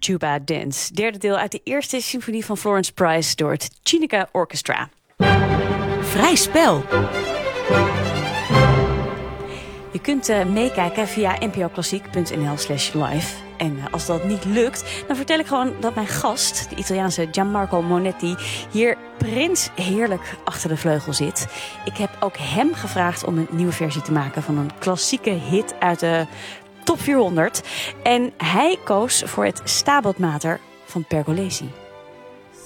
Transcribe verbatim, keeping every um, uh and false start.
Tuba Dance. Derde deel uit de eerste symfonie van Florence Price door het Cinica Orchestra. Vrij spel. Je kunt uh, meekijken via n p o klassiek punt n l slash live. En uh, als dat niet lukt, dan vertel ik gewoon dat mijn gast, de Italiaanse Gianmarco Monetti, hier prins heerlijk achter de vleugel zit. Ik heb ook hem gevraagd om een nieuwe versie te maken van een klassieke hit uit de top vierhonderd. En hij koos voor het Stabat Mater van Pergolesi.